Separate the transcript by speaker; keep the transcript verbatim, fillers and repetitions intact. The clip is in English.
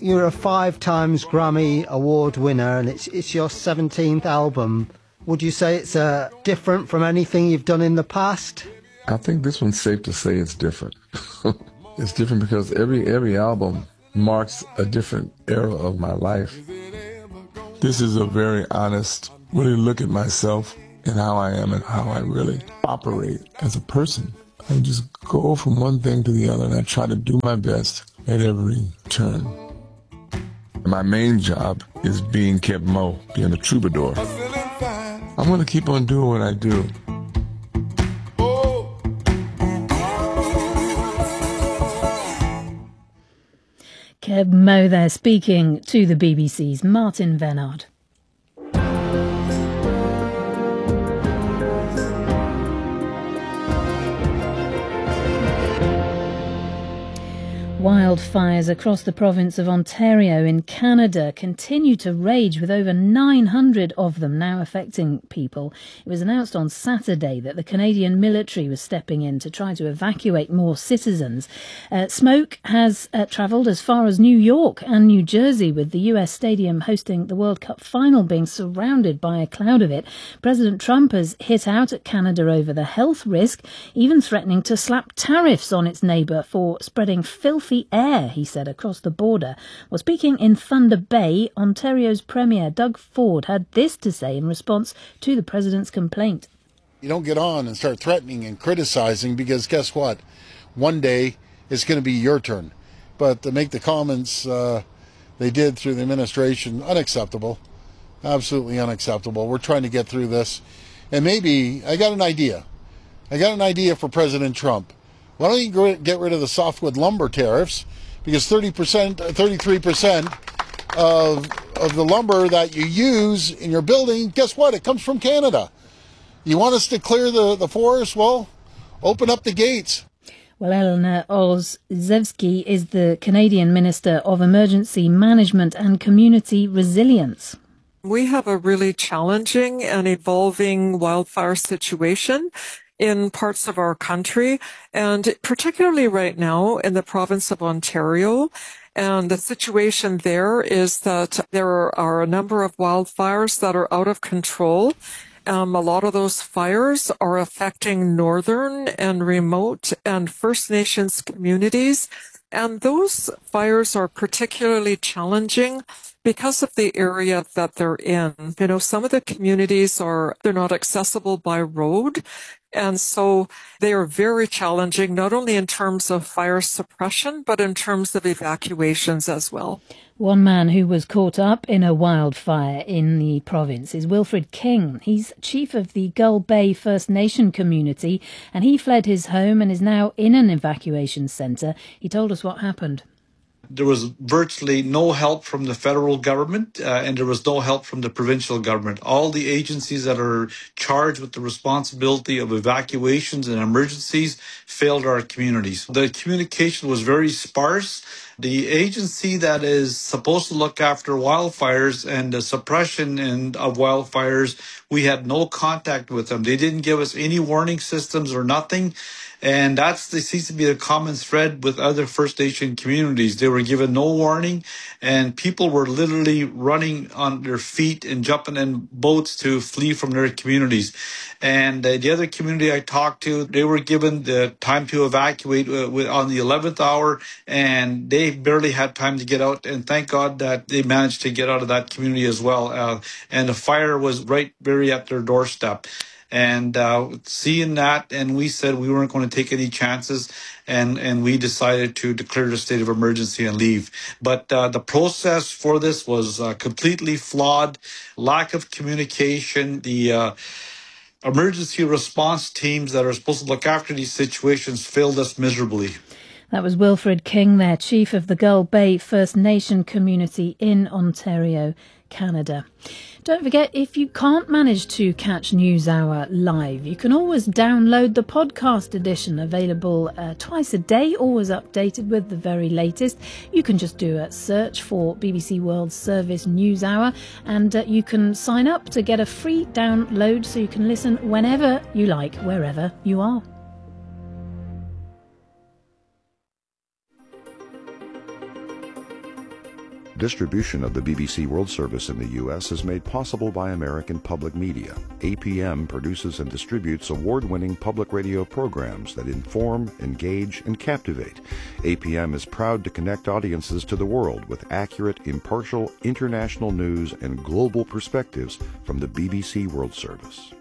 Speaker 1: you're a five times Grammy Award winner and it's it's your seventeenth album. Would you say it's uh, different from anything you've done in the past?
Speaker 2: I think this one's safe to say it's different. It's different because every every album marks a different era of my life. This is a very honest, really look at myself and how I am and how I really operate as a person. I just go from one thing to the other and I try to do my best at every turn. My main job is being Keb Mo, being a troubadour. I'm going to keep on doing what I do.
Speaker 3: Keb Mo there, speaking to the B B C's Martin Venard. Wildfires across the province of Ontario in Canada continue to rage, with over nine hundred of them now affecting people. It was announced on Saturday that the Canadian military was stepping in to try to evacuate more citizens. Uh, smoke has uh, travelled as far as New York and New Jersey, with the U S stadium hosting the World Cup final being surrounded by a cloud of it. President Trump has hit out at Canada over the health risk, even threatening to slap tariffs on its neighbour for spreading filthy air, he said, across the border. Well, speaking in Thunder Bay, Ontario's Premier Doug Ford had this to say in response to the president's complaint.
Speaker 4: You don't get on and start threatening and criticizing, because guess what? One day it's going to be your turn. But to make the comments uh, they did through the administration, unacceptable. Absolutely unacceptable. We're trying to get through this. And maybe, I got an idea. I got an idea for President Trump. Why don't you get rid of the softwood lumber tariffs? Because thirty percent, thirty-three percent of, of the lumber that you use in your building, guess what? It comes from Canada. You want us to clear the, the forest? Well, open up the gates.
Speaker 3: Well, Eleanor Olszewski is the Canadian Minister of Emergency Management and Community Resilience.
Speaker 5: We have a really challenging and evolving wildfire situation in parts of our country, and particularly right now in the province of Ontario. And the situation there is that there are a number of wildfires that are out of control. Um, a lot of those fires are affecting northern and remote and First Nations communities. And those fires are particularly challenging because of the area that they're in. You know, some of the communities are, they're not accessible by road. And so they are very challenging, not only in terms of fire suppression, but in terms of evacuations as well.
Speaker 3: One man who was caught up in a wildfire in the province is Wilfred King. He's chief of the Gull Bay First Nation community, and he fled his home and is now in an evacuation centre. He told us what happened.
Speaker 6: There was virtually no help from the federal government, uh, and there was no help from the provincial government. All the agencies that are charged with the responsibility of evacuations and emergencies failed our communities. The communication was very sparse. The agency that is supposed to look after wildfires and the suppression and of wildfires, we had no contact with them. They didn't give us any warning systems or nothing. And that's the, seems to be a common thread with other First Nation communities. They were given no warning, and people were literally running on their feet and jumping in boats to flee from their communities. And uh, the other community I talked to, they were given the time to evacuate uh, with, on the eleventh hour, and they barely had time to get out. And thank God that they managed to get out of that community as well. Uh, and the fire was right very at their doorstep. And uh, seeing that, and we said we weren't going to take any chances, and, and we decided to declare the state of emergency and leave. But uh, the process for this was uh, completely flawed, lack of communication. The uh, emergency response teams that are supposed to look after these situations failed us miserably.
Speaker 3: That was Wilfred King there, chief of the Gull Bay First Nation community in Ontario, Canada. Don't forget, if you can't manage to catch NewsHour live, you can always download the podcast edition, available uh, twice a day, always updated with the very latest. You can just do a search for B B C World Service NewsHour, and uh, you can sign up to get a free download so you can listen whenever you like, wherever you are.
Speaker 7: Distribution of the B B C World Service in the U S is made possible by American Public Media. A P M produces and distributes award-winning public radio programs that inform, engage, and captivate. A P M is proud to connect audiences to the world with accurate, impartial, international news and global perspectives from the B B C World Service.